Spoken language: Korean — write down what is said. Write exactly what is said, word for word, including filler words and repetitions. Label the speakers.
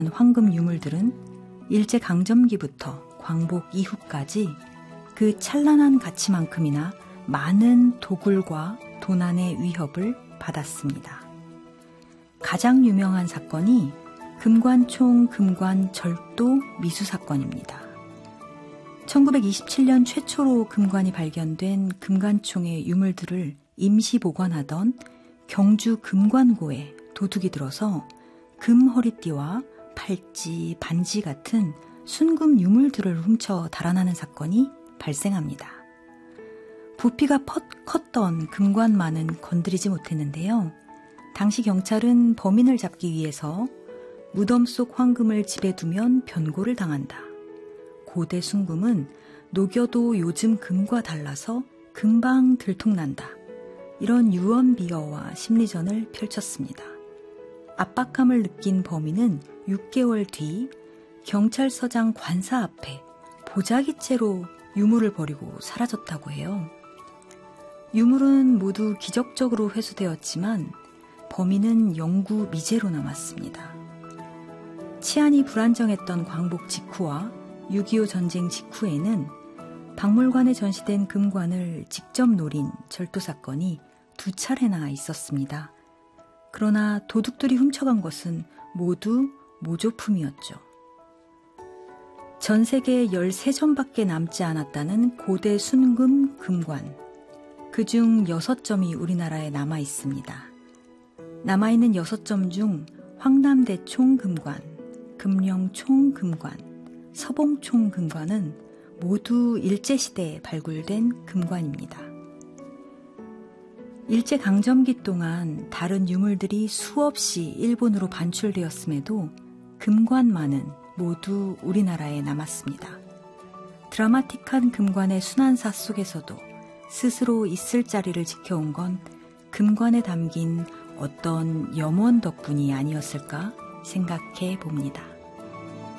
Speaker 1: 황금 유물들은 일제강점기부터 광복 이후까지 그 찬란한 가치만큼이나 많은 도굴과 도난의 위협을 받았습니다. 가장 유명한 사건이 금관총 금관 절도 미수 사건입니다. 천구백이십칠 년 최초로 금관이 발견된 금관총의 유물들을 임시 보관하던 경주 금관고에 도둑이 들어서 금 허리띠와 팔찌, 반지 같은 순금 유물들을 훔쳐 달아나는 사건이 발생합니다. 부피가 퍽 컸던 금관만은 건드리지 못했는데요. 당시 경찰은 범인을 잡기 위해서 무덤 속 황금을 집에 두면 변고를 당한다. 고대 순금은 녹여도 요즘 금과 달라서 금방 들통난다. 이런 유언비어와 심리전을 펼쳤습니다. 압박감을 느낀 범인은 육 개월 뒤 경찰서장 관사 앞에 보자기째로 유물을 버리고 사라졌다고 해요. 유물은 모두 기적적으로 회수되었지만 범인은 영구 미제로 남았습니다. 치안이 불안정했던 광복 직후와 육이오 전쟁 직후에는 박물관에 전시된 금관을 직접 노린 절도 사건이 두 차례나 있었습니다. 그러나 도둑들이 훔쳐간 것은 모두 모조품이었죠. 전 세계에 열세 점밖에 남지 않았다는 고대 순금 금관. 그중 여섯 점이 우리나라에 남아 있습니다. 남아있는 여섯 점 중 황남대총 금관, 금령총 금관, 서봉총 금관은 모두 일제시대에 발굴된 금관입니다. 일제강점기 동안 다른 유물들이 수없이 일본으로 반출되었음에도 금관만은 모두 우리나라에 남았습니다. 드라마틱한 금관의 순환사 속에서도 스스로 있을 자리를 지켜온 건 금관에 담긴 어떤 염원 덕분이 아니었을까 생각해 봅니다.